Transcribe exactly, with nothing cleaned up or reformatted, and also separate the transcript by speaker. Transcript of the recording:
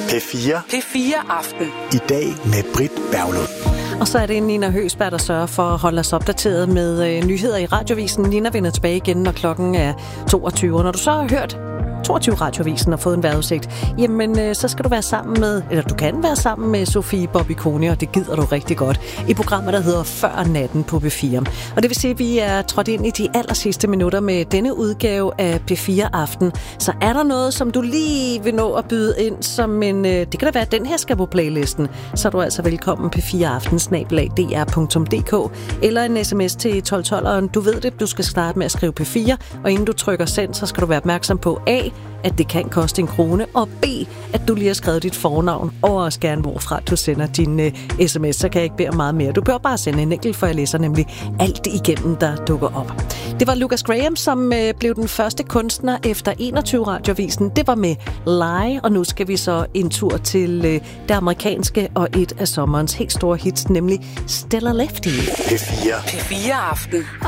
Speaker 1: P fire.
Speaker 2: P fire Aften.
Speaker 1: I dag med Britt Berglund.
Speaker 3: Og så er det Nina Høgsberg, der sørger for at holde os opdateret med øh, nyheder i Radiovisen. Nina vender tilbage igen, når klokken er toogtyve. Når du så har hørt toogtyve Radiovisen og fået en vejrudsigt, jamen øh, så skal du være sammen med, eller du kan være sammen med Sofie Bobby-Kone, og det gider du rigtig godt, i programmet, der hedder Før Natten på P fire. Og det vil sige, at vi er trådt ind i de aller sidste minutter med denne udgave af P fire Aften. Så er der noget, som du lige vil nå at byde ind som en, øh, det kan da være, at den her skal på playlisten, så er du altså velkommen P fire Aften snabel-a d r punktum d k eller en sms til tolv tolv, og du ved det, du skal starte med at skrive P fire, og inden du trykker send, så skal du være opmærksom på A, at det kan koste en krone, og B, at du lige har skrevet dit fornavn, og også gerne hvorfra du sender din uh, sms, så kan jeg ikke bede om meget mere. Du bør bare sende en enkelt, for jeg læser nemlig alt igennem, der dukker op. Det var Lucas Graham, som uh, blev den første kunstner efter enogtyve Radiovisen. Det var med Lie, og nu skal vi så en tur til uh, det amerikanske og et af sommerens helt store hits, nemlig Stella Lefty.
Speaker 1: P fire.
Speaker 2: P fire Aften.